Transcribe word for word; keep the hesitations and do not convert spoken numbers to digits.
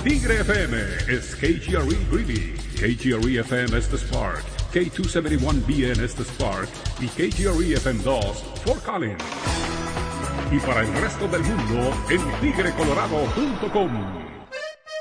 Tigre F M is K G R E Greeley, K G R E F M es The Spark, K doscientos setenta y uno B N es The Spark y K G R E F M dos Fort Collins. Y para el resto del mundo en tigre colorado punto com.